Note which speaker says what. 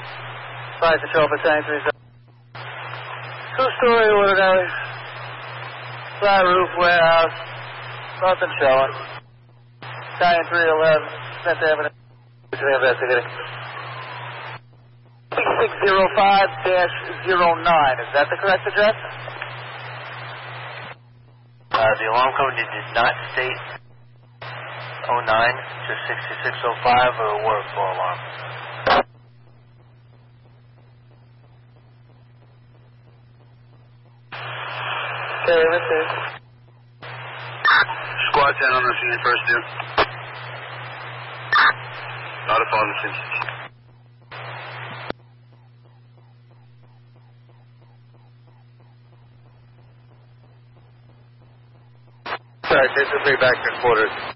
Speaker 1: Fire Control Battalion 37. Two-story ordinary. Flat roof warehouse. Nothing showing. Battalion 311. Smith Avenue. Investigating. 6605-09. Is that the correct address?
Speaker 2: The alarm company did not state 09, just 6605 or a word for alarm.
Speaker 1: Okay, let's see.
Speaker 3: Squad 10 on the scene, first due. Not a phone on the scene.
Speaker 1: Sorry, this is back to quarters.